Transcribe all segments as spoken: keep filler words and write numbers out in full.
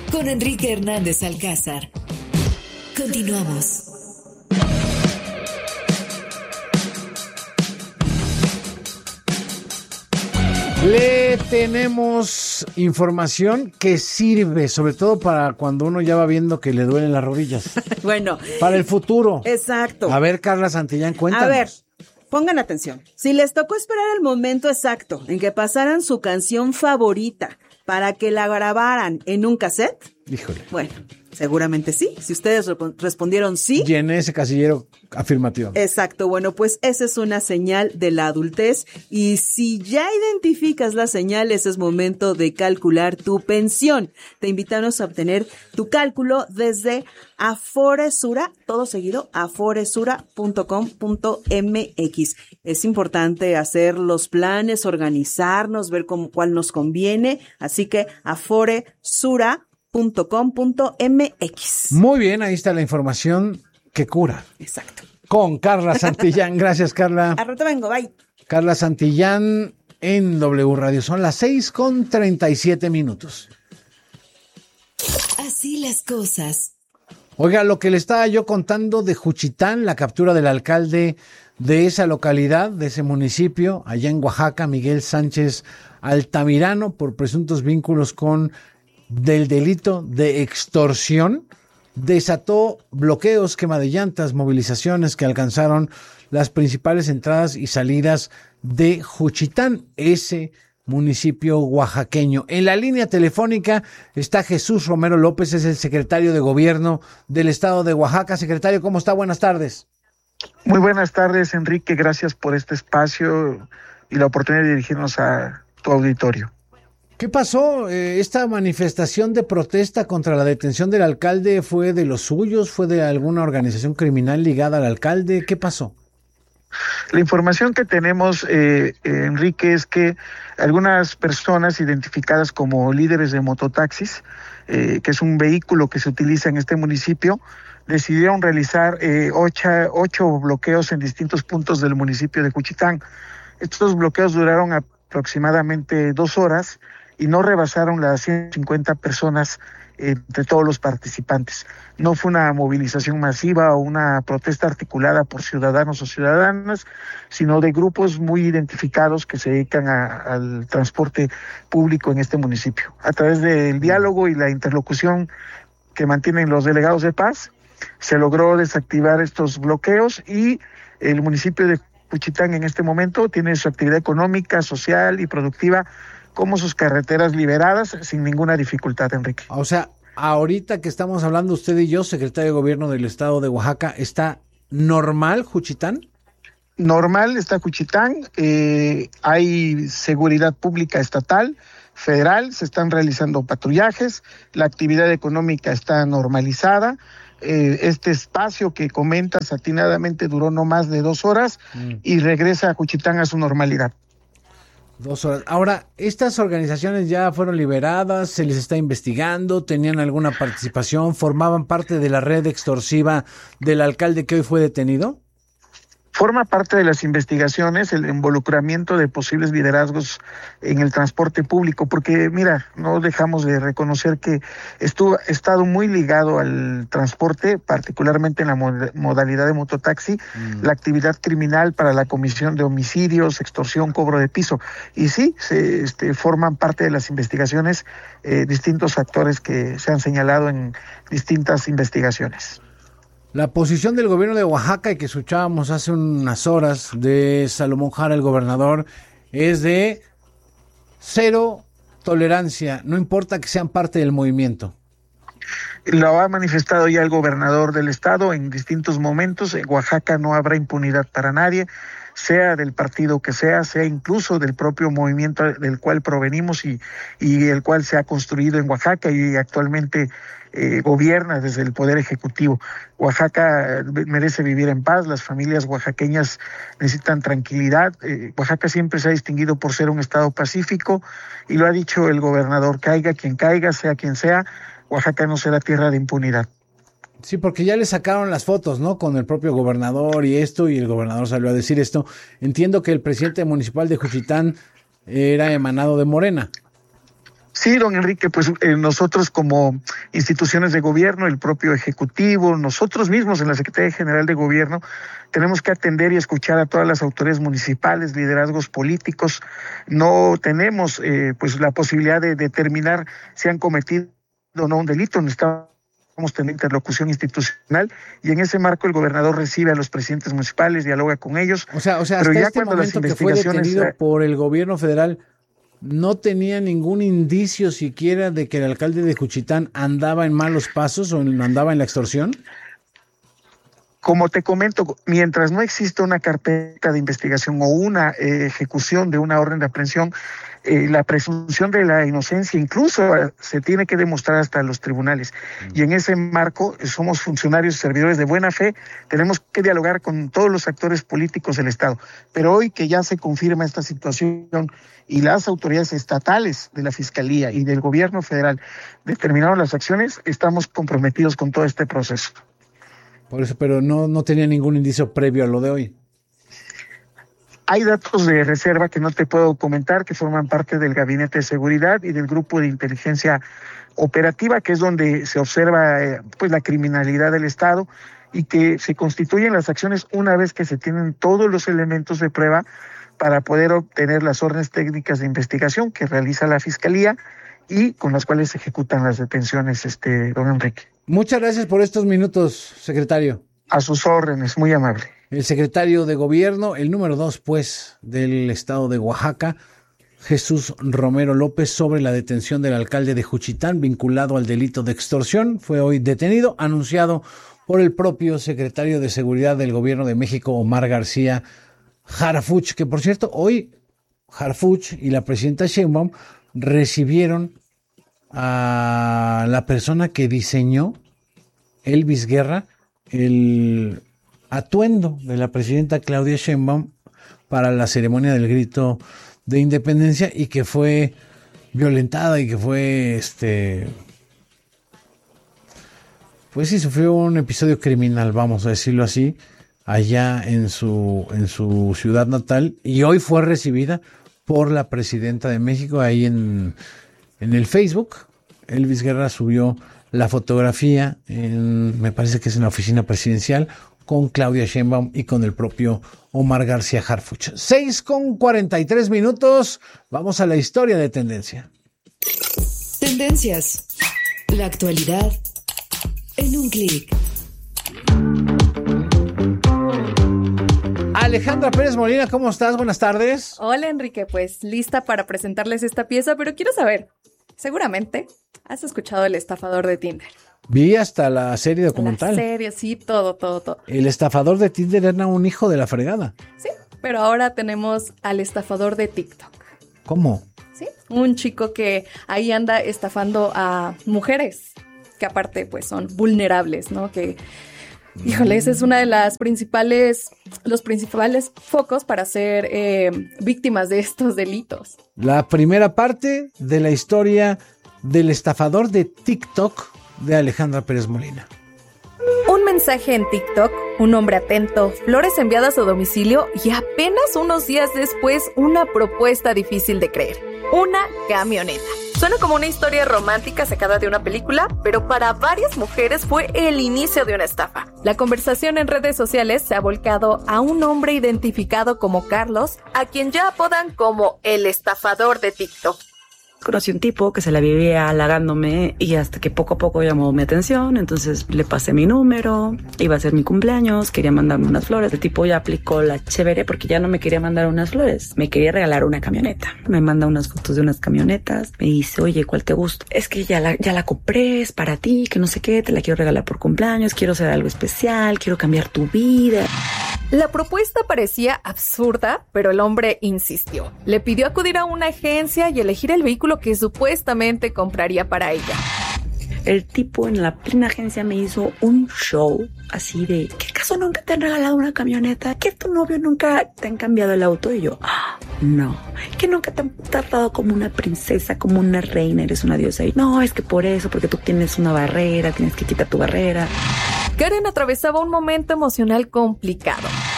con Enrique Hernández Alcázar. Continuamos. Le tenemos información que sirve, sobre todo para cuando uno ya va viendo que le duelen las rodillas. Bueno. Para el futuro. Exacto. A ver, Carla Santillán, cuéntanos. A ver, pongan atención. Si les tocó esperar el momento exacto en que pasaran su canción favorita para que la grabaran en un cassette, híjole. Bueno, seguramente sí. Si ustedes rep- respondieron sí. Llené ese casillero afirmativo. Exacto. Bueno, pues esa es una señal de la adultez. Y si ya identificas la señal, ese es momento de calcular tu pensión. Te invitamos a obtener tu cálculo desde Aforesura, todo seguido, aforesura punto com punto m x. Es importante hacer los planes, organizarnos, ver cómo, cuál nos conviene. Así que aforesura punto com punto m x. Muy bien, ahí está la información que cura. Exacto. Con Carla Santillán. Gracias, Carla. A rato vengo, bye. Carla Santillán en W Radio. Son las seis con treinta y siete minutos. Así las cosas. Oiga, lo que le estaba yo contando de Juchitán, la captura del alcalde de esa localidad, de ese municipio, allá en Oaxaca, Miguel Sánchez Altamirano, por presuntos vínculos con del delito de extorsión, desató bloqueos, quema de llantas, movilizaciones que alcanzaron las principales entradas y salidas de Juchitán, ese municipio oaxaqueño. En la línea telefónica está Jesús Romero López, es el secretario de Gobierno del Estado de Oaxaca. Secretario, ¿cómo está? Buenas tardes. Muy buenas tardes, Enrique. Gracias por este espacio y la oportunidad de dirigirnos a tu auditorio. ¿Qué pasó? Eh, ¿Esta manifestación de protesta contra la detención del alcalde fue de los suyos? ¿Fue de alguna organización criminal ligada al alcalde? ¿Qué pasó? La información que tenemos, eh, eh, Enrique, es que algunas personas identificadas como líderes de mototaxis, eh, que es un vehículo que se utiliza en este municipio, decidieron realizar eh, ocho, ocho bloqueos en distintos puntos del municipio de Juchitán. Estos bloqueos duraron aproximadamente dos horas y no rebasaron las ciento cincuenta personas entre todos los participantes. No fue una movilización masiva o una protesta articulada por ciudadanos o ciudadanas, sino de grupos muy identificados que se dedican a, al transporte público en este municipio. A través del diálogo y la interlocución que mantienen los delegados de paz, se logró desactivar estos bloqueos y el municipio de Juchitán en este momento tiene su actividad económica, social y productiva como sus carreteras liberadas sin ninguna dificultad, Enrique. O sea, ahorita que estamos hablando usted y yo, secretario de Gobierno del Estado de Oaxaca, ¿está normal Juchitán? Normal está Juchitán, eh, hay seguridad pública estatal, federal, se están realizando patrullajes, la actividad económica está normalizada. Eh, este espacio que comentas atinadamente duró no más de dos horas mm. y regresa a Juchitán a su normalidad. Dos horas. Ahora, ¿estas organizaciones ya fueron liberadas? ¿Se les está investigando? ¿Tenían alguna participación? ¿Formaban parte de la red extorsiva del alcalde que hoy fue detenido? Forma parte de las investigaciones el involucramiento de posibles liderazgos en el transporte público, porque mira, no dejamos de reconocer que estuvo ha estado muy ligado al transporte, particularmente en la mod- modalidad de mototaxi, mm. la actividad criminal para la comisión de homicidios, extorsión, cobro de piso. Y sí, se este, forman parte de las investigaciones eh, distintos actores que se han señalado en distintas investigaciones. La posición del gobierno de Oaxaca, y que escuchábamos hace unas horas de Salomón Jara, el gobernador, es de cero tolerancia, no importa que sean parte del movimiento. Lo ha manifestado ya el gobernador del estado en distintos momentos. En Oaxaca no habrá impunidad para nadie, sea del partido que sea, sea incluso del propio movimiento del cual provenimos y, y el cual se ha construido en Oaxaca y actualmente eh, gobierna desde el Poder Ejecutivo. Oaxaca merece vivir en paz, las familias oaxaqueñas necesitan tranquilidad. Eh, Oaxaca siempre se ha distinguido por ser un estado pacífico y lo ha dicho el gobernador, caiga quien caiga, sea quien sea, Oaxaca no será tierra de impunidad. Sí, porque ya le sacaron las fotos, ¿no? Con el propio gobernador y esto, y el gobernador salió a decir esto. Entiendo que el presidente municipal de Juchitán era emanado de Morena. Sí, don Enrique, pues eh, nosotros como instituciones de gobierno, el propio Ejecutivo, nosotros mismos en la Secretaría General de Gobierno, tenemos que atender y escuchar a todas las autoridades municipales, liderazgos políticos. No tenemos eh, pues la posibilidad de determinar si han cometido o no un delito. Necesitamos tener interlocución institucional y en ese marco el gobernador recibe a los presidentes municipales, dialoga con ellos. O sea, o sea, hasta pero ya este cuando momento las que fue detenido investigaciones por el gobierno federal, ¿no tenía ningún indicio siquiera de que el alcalde de Juchitán andaba en malos pasos o andaba en la extorsión? Como te comento, mientras no exista una carpeta de investigación o una eh, ejecución de una orden de aprehensión, eh, la presunción de la inocencia incluso eh, se tiene que demostrar hasta los tribunales. Mm. Y en ese marco eh, somos funcionarios y servidores de buena fe, tenemos que dialogar con todos los actores políticos del Estado. Pero hoy que ya se confirma esta situación y las autoridades estatales de la Fiscalía y del Gobierno Federal determinaron las acciones, estamos comprometidos con todo este proceso. Por eso, pero no, no tenía ningún indicio previo a lo de hoy. Hay datos de reserva que no te puedo comentar, que forman parte del Gabinete de Seguridad y del Grupo de Inteligencia Operativa, que es donde se observa eh, pues la criminalidad del Estado y que se constituyen las acciones una vez que se tienen todos los elementos de prueba para poder obtener las órdenes técnicas de investigación que realiza la Fiscalía y con las cuales se ejecutan las detenciones, este, don Enrique. Muchas gracias por estos minutos, secretario. A sus órdenes, muy amable. El secretario de Gobierno, el número dos, pues, del estado de Oaxaca, Jesús Romero López, sobre la detención del alcalde de Juchitán vinculado al delito de extorsión. Fue hoy detenido, anunciado por el propio secretario de Seguridad del Gobierno de México, Omar García Harfuch, que por cierto, hoy Harfuch y la presidenta Sheinbaum recibieron a la persona que diseñó, Elvis Guerra, el atuendo de la presidenta Claudia Sheinbaum para la ceremonia del grito de independencia y que fue violentada y que fue, este, pues sí, sufrió un episodio criminal, vamos a decirlo así, allá en su, en su ciudad natal, y hoy fue recibida por la presidenta de México ahí en, en el Facebook. Elvis Guerra subió la fotografía, en, me parece que es en la oficina presidencial, con Claudia Sheinbaum y con el propio Omar García Harfuch. seis con cuarenta y tres minutos, vamos a la historia de Tendencia. Tendencias, la actualidad en un clic. Alejandra Pérez Molina, ¿cómo estás? Buenas tardes. Hola, Enrique, pues lista para presentarles esta pieza, pero quiero saber, seguramente has escuchado El estafador de Tinder. Vi hasta la serie documental. La serie, sí, todo, todo, todo. El estafador de Tinder era un hijo de la fregada. Sí, pero ahora tenemos al estafador de TikTok. ¿Cómo? Sí, un chico que ahí anda estafando a mujeres, que aparte pues son vulnerables, ¿no? Que, híjole, ese es una de las principales, los principales focos para ser eh, víctimas de estos delitos. La primera parte de la historia del estafador de TikTok de Alejandra Pérez Molina. Un mensaje en TikTok, un hombre atento, flores enviadas a domicilio y apenas unos días después una propuesta difícil de creer, una camioneta. Suena como una historia romántica sacada de una película, pero para varias mujeres fue el inicio de una estafa. La conversación en redes sociales se ha volcado a un hombre identificado como Carlos, a quien ya apodan como el estafador de TikTok. Conocí un tipo que se la vivía halagándome y hasta que poco a poco llamó mi atención, entonces le pasé mi número, iba a ser mi cumpleaños, quería mandarme unas flores. El tipo ya aplicó la chévere porque ya no me quería mandar unas flores, me quería regalar una camioneta. Me manda unas fotos de unas camionetas, me dice, oye, ¿cuál te gusta? Es que ya la, ya la compré, es para ti, que no sé qué, te la quiero regalar por cumpleaños, quiero hacer algo especial, quiero cambiar tu vida. La propuesta parecía absurda, pero el hombre insistió. Le pidió acudir a una agencia y elegir el vehículo que supuestamente compraría para ella. El tipo en la plena agencia me hizo un show así de, ¿qué acaso nunca te han regalado una camioneta? ¿Que tu novio nunca te han cambiado el auto? Y yo, ah, no. ¿Que nunca te han tratado como una princesa, como una reina, eres una diosa? Y no, es que por eso, porque tú tienes una barrera, tienes que quitar tu barrera. Karen atravesaba un momento emocional complicado.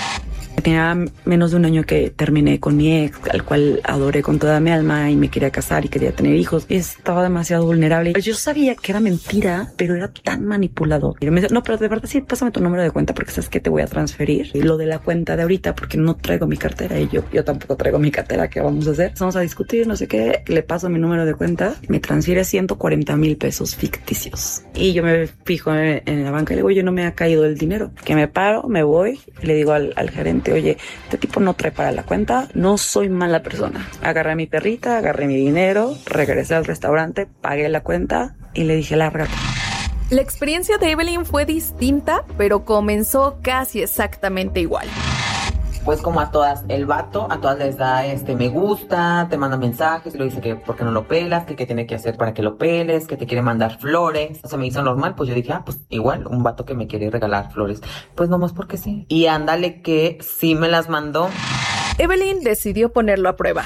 Tenía menos de un año que terminé con mi ex, al cual adoré con toda mi alma y me quería casar y quería tener hijos. Y estaba demasiado vulnerable. Yo sabía que era mentira, pero era tan manipulador. Y me decía, no, pero de verdad sí, pásame tu número de cuenta porque sabes que te voy a transferir. Y lo de la cuenta de ahorita porque no traigo mi cartera y yo, yo tampoco traigo mi cartera. ¿Qué vamos a hacer? Vamos a discutir, no sé qué. Le paso mi número de cuenta, me transfiere ciento cuarenta mil pesos ficticios. Y yo me fijo en, en la banca y le digo, oye, no me ha caído el dinero. Que me paro, me voy y le digo al, al gerente, oye, este tipo no trae para la cuenta, no soy mala persona. Agarré a mi perrita, agarré mi dinero, regresé al restaurante, pagué la cuenta y le dije, lárgate. La experiencia de Evelyn fue distinta, pero comenzó casi exactamente igual. Pues como a todas, el vato, a todas les da este me gusta, te manda mensajes, y lo dice que por qué no lo pelas, que qué tiene que hacer para que lo peles, que te quiere mandar flores. Se me hizo normal, pues yo dije, ah, pues igual, un vato que me quiere regalar flores. Pues nomás porque sí. Y ándale que sí me las mandó. Evelyn decidió ponerlo a prueba.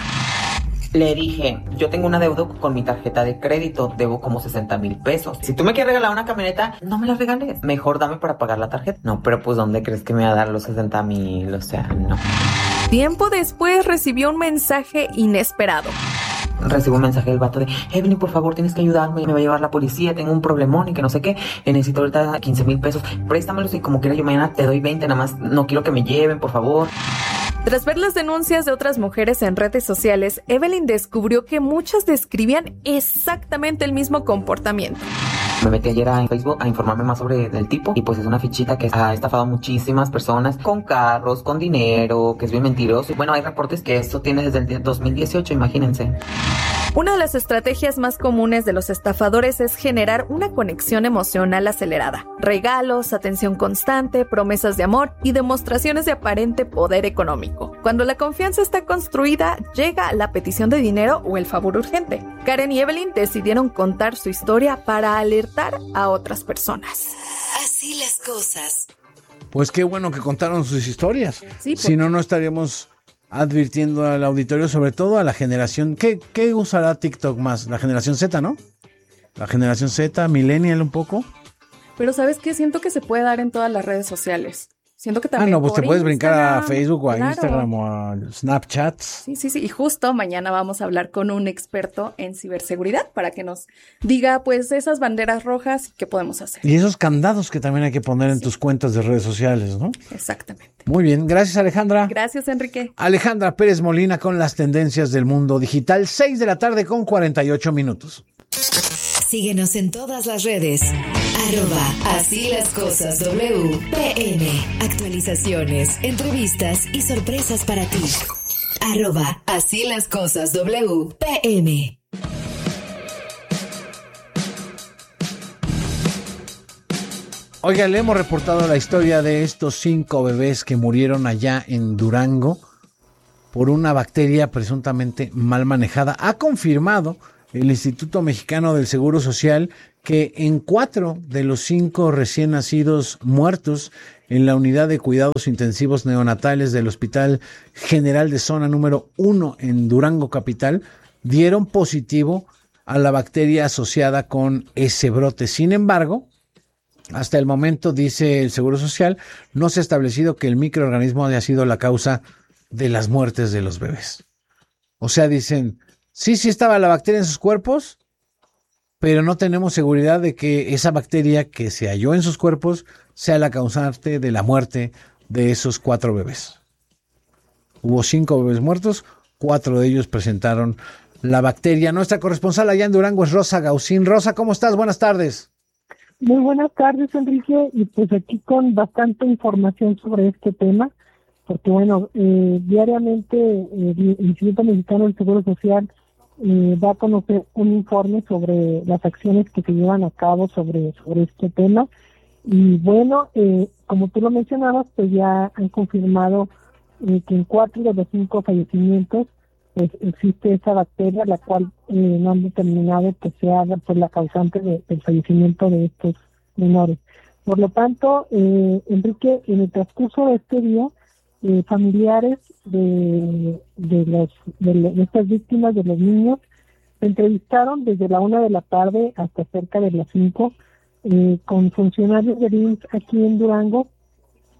Le dije, yo tengo una deuda con mi tarjeta de crédito, debo como sesenta mil pesos. Si tú me quieres regalar una camioneta, no me la regales. Mejor dame para pagar la tarjeta. No, pero pues ¿dónde crees que me va a dar los sesenta mil? O sea, no. Tiempo después recibió un mensaje inesperado. Recibo un mensaje del vato de, Evelyn, por favor, tienes que ayudarme, me va a llevar la policía, tengo un problemón y que no sé qué, necesito ahorita quince mil pesos, préstamelos y como quiera yo mañana te doy veinte, nada más no quiero que me lleven, por favor. Tras ver las denuncias de otras mujeres en redes sociales, Evelyn descubrió que muchas describían exactamente el mismo comportamiento. Me metí ayer a Facebook a informarme más sobre el tipo y pues es una fichita que ha estafado a muchísimas personas con carros, con dinero, que es bien mentiroso. Y bueno, hay reportes que esto tiene desde el dos mil dieciocho, imagínense. Una de las estrategias más comunes de los estafadores es generar una conexión emocional acelerada. Regalos, atención constante, promesas de amor y demostraciones de aparente poder económico. Cuando la confianza está construida, llega la petición de dinero o el favor urgente. Karen y Evelyn decidieron contar su historia para alertar a otras personas. Así las cosas. Pues qué bueno que contaron sus historias. Sí, si no, no estaríamos advirtiendo al auditorio, sobre todo a la generación. ¿Qué, qué usará TikTok más? La generación Z, ¿no? La generación Z, millennial un poco. Pero ¿sabes qué? Siento que se puede dar en todas las redes sociales. Siento que también. Ah, no, pues te puedes brincar a Facebook o a claro. Instagram o a Snapchat. Sí, sí, sí. Y justo mañana vamos a hablar con un experto en ciberseguridad para que nos diga, pues, esas banderas rojas y qué podemos hacer. Y esos candados que también hay que poner en sí. tus cuentas de redes sociales, ¿no? Exactamente. Muy bien. Gracias, Alejandra. Gracias, Enrique. Alejandra Pérez Molina con las tendencias del mundo digital. seis de la tarde con cuarenta y ocho minutos. Síguenos en todas las redes. Arroba Así las cosas W P M. Actualizaciones, entrevistas y sorpresas para ti. Arroba Así las cosas W P M. Oiga, le hemos reportado la historia de estos cinco bebés que murieron allá en Durango por una bacteria presuntamente mal manejada. Ha confirmado el Instituto Mexicano del Seguro Social que en cuatro de los cinco recién nacidos muertos en la unidad de cuidados intensivos neonatales del Hospital General de Zona número uno en Durango Capital dieron positivo a la bacteria asociada con ese brote. Sin embargo, hasta el momento, dice el Seguro Social, no se ha establecido que el microorganismo haya sido la causa de las muertes de los bebés. O sea, dicen, sí, sí estaba la bacteria en sus cuerpos, pero no tenemos seguridad de que esa bacteria que se halló en sus cuerpos sea la causante de la muerte de esos cuatro bebés. Hubo cinco bebés muertos, cuatro de ellos presentaron la bacteria. Nuestra corresponsal allá en Durango es Rosa Gaucín. Rosa, ¿cómo estás? Buenas tardes. Muy buenas tardes, Enrique, y pues aquí con bastante información sobre este tema, porque bueno, eh, diariamente eh, el Instituto Mexicano del Seguro Social eh, va a conocer un informe sobre las acciones que se llevan a cabo sobre, sobre este tema, y bueno, eh, como tú lo mencionabas, pues ya han confirmado eh, que en cuatro de los cinco fallecimientos pues existe esa bacteria, la cual eh, no han determinado que sea pues, la causante de, del fallecimiento de estos menores. Por lo tanto, eh, Enrique, en el transcurso de este día, eh, familiares de, de, los, de, de estas víctimas, de los niños, se entrevistaron desde la una de la tarde hasta cerca de las cinco eh, con funcionarios del I M S S aquí en Durango,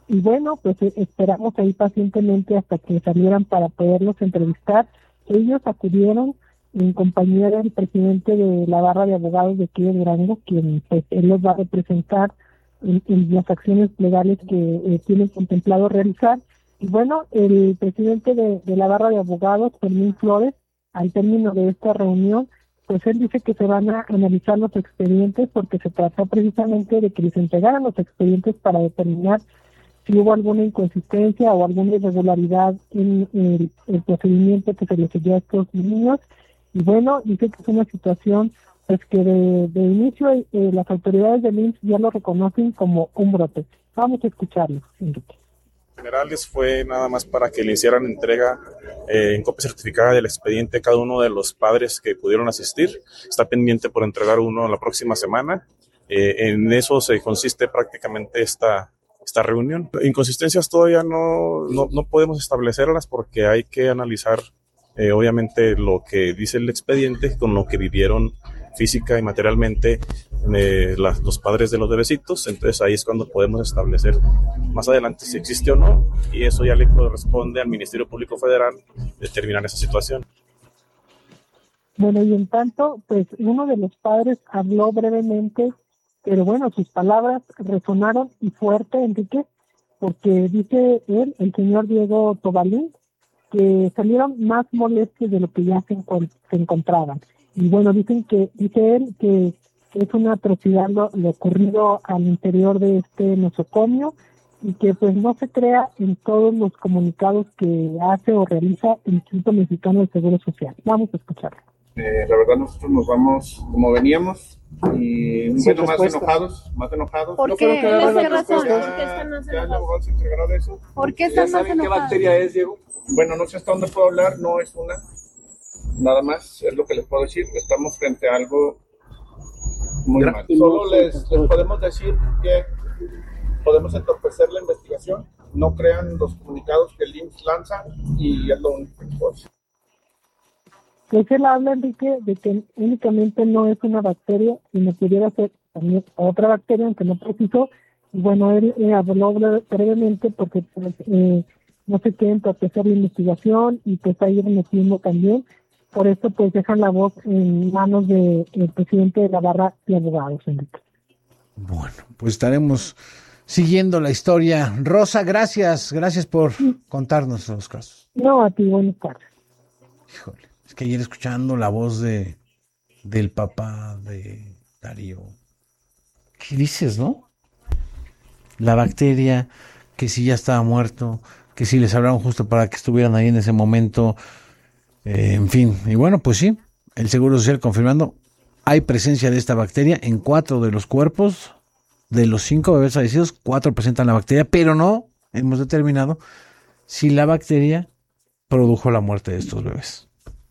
y bueno, pues esperamos ahí pacientemente hasta que salieran para poderlos entrevistar. Ellos acudieron en compañía del presidente de la barra de abogados de aquí de Durango, quien pues él los va a representar en, en las acciones legales que eh, tienen contemplado realizar. Y bueno, el presidente de, de la barra de abogados, Fermín Flores, al término de esta reunión, pues él dice que se van a analizar los expedientes porque se trató precisamente de que les entregaran los expedientes para determinar si hubo alguna inconsistencia o alguna irregularidad en el, el procedimiento que se les siguió a estos niños. Y bueno, dice que es una situación pues que de, de inicio eh, las autoridades del I M S S ya lo reconocen como un brote. Vamos a escucharlo, Enrique. Generales fue nada más para que le hicieran entrega eh, en copia certificada del expediente a cada uno de los padres que pudieron asistir. Está pendiente por entregar uno la próxima semana. Eh, en eso se consiste prácticamente esta, esta reunión. Inconsistencias todavía no, no, no podemos establecerlas porque hay que analizar eh, obviamente lo que dice el expediente con lo que vivieron física y materialmente eh, las, los padres de los bebecitos. Entonces ahí es cuando podemos establecer más adelante si existe o no, y eso ya le corresponde al Ministerio Público Federal determinar esa situación. Bueno, y en tanto, pues uno de los padres habló brevemente, pero bueno, sus palabras resonaron y fuerte, Enrique, porque dice él, el señor Diego Tobalín, que salieron más molestos de lo que ya se, encont- se encontraban. Y bueno, dicen que, dice él que es una atrocidad lo, lo ocurrido al interior de este nosocomio y que pues no se crea en todos los comunicados que hace o realiza el Instituto Mexicano del Seguro Social. Vamos a escucharlo. Eh, la verdad nosotros nos vamos como veníamos y sí, bueno, más enojados, más enojados. ¿Por no qué? creo que ¿Por qué razón? Ya, ¿Por qué están más ya el enojados? abogado se encargará de eso. ¿Por qué están más enojados? ¿Qué bacteria es, Diego? Bueno, no sé hasta dónde puedo hablar, no es una. Nada más es lo que les puedo decir. Estamos frente a algo muy Gra- mal. Solo les, les podemos decir que podemos entorpecer la investigación. No crean los comunicados que el I M S S lanza y es lo único que puedo decir. Pues él habla, Enrique, de que únicamente no es una bacteria, sino pudiera ser también otra bacteria, aunque no precisó. Y bueno, él eh, habló bre- brevemente porque pues, eh, no se quieren proteger la investigación y pues ahí el motivo también. Por eso pues dejan la voz en manos del de, presidente de la barra de abogados, Enrique. Bueno, pues estaremos siguiendo la historia. Rosa, gracias, gracias por contarnos los casos. No, a ti, buenas tardes. Híjole, es que ayer escuchando la voz de del papá de Darío, ¿qué dices, no? La bacteria, que si ya estaba muerto, que si les hablaron justo para que estuvieran ahí en ese momento, eh, en fin, y bueno, pues sí, el Seguro Social confirmando, hay presencia de esta bacteria en cuatro de los cuerpos, de los cinco bebés fallecidos, cuatro presentan la bacteria, pero no hemos determinado si la bacteria produjo la muerte de estos bebés.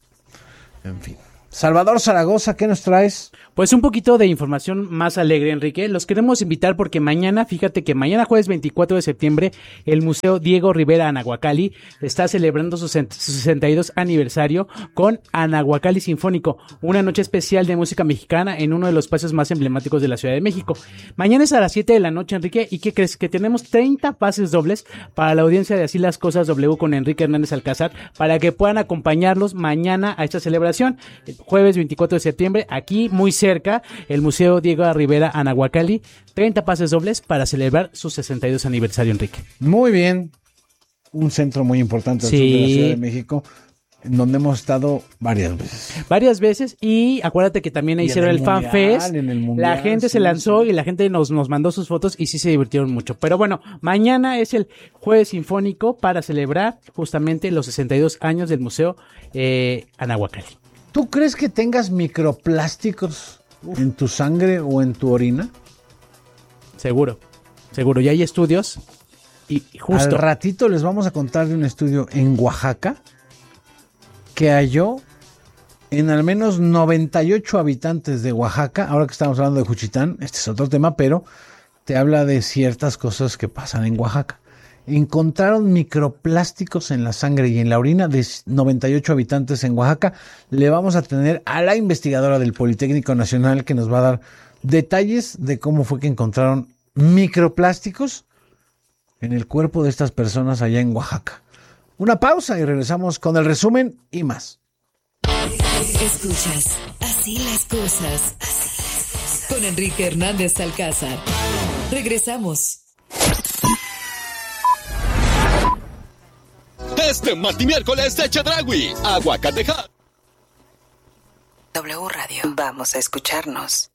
En fin. Salvador Zaragoza, ¿qué nos traes? Pues un poquito de información más alegre, Enrique. Los queremos invitar porque mañana, fíjate que mañana jueves veinticuatro de septiembre, el Museo Diego Rivera Anahuacalli está celebrando su sesenta y dos aniversario con Anahuacalli Sinfónico, una noche especial de música mexicana en uno de los espacios más emblemáticos de la Ciudad de México. Mañana es a las siete de la noche, Enrique, ¿y qué crees? Que tenemos treinta pases dobles para la audiencia de Así las Cosas W con Enrique Hernández Alcázar para que puedan acompañarlos mañana a esta celebración. Jueves veinticuatro de septiembre, aquí muy cerca, el Museo Diego Rivera Anahuacalli, treinta pases dobles para celebrar su sesenta y dos aniversario, Enrique. Muy bien, un centro muy importante del Sí. sur de la Ciudad de México, en donde hemos estado varias veces. Varias veces, y acuérdate que también Y hicieron en el, el Fan Mundial, Fest, en el Mundial, la gente sí, se lanzó sí. y la gente nos, nos mandó sus fotos y sí se divirtieron mucho. Pero bueno, mañana es el Jueves Sinfónico para celebrar justamente los sesenta y dos años del Museo eh, Anahuacalli. ¿Tú crees que tengas microplásticos en tu sangre o en tu orina? Seguro, seguro. Ya hay estudios y y justo. Al ratito les vamos a contar de un estudio en Oaxaca que halló en al menos noventa y ocho habitantes de Oaxaca. Ahora que estamos hablando de Juchitán, este es otro tema, pero te habla de ciertas cosas que pasan en Oaxaca. Encontraron microplásticos en la sangre y en la orina de noventa y ocho habitantes en Oaxaca. Le vamos a tener a la investigadora del Politécnico Nacional que nos va a dar detalles de cómo fue que encontraron microplásticos en el cuerpo de estas personas allá en Oaxaca. Una pausa y regresamos con el resumen y más. Escuchas Así las cosas con Enrique Hernández Alcázar. Regresamos. Este martes miércoles de Chedraui, Aguacateja. W Radio. Vamos a escucharnos.